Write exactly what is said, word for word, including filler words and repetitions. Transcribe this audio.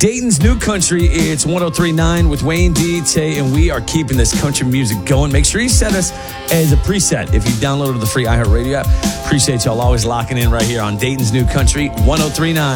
Dayton's New Country. It's one oh three point nine with Wayne D, Tay, and we are keeping this country music going. Make sure you set us as a preset if you downloaded the free iHeartRadio app. Appreciate y'all always locking in right here on Dayton's New Country, one oh three point nine.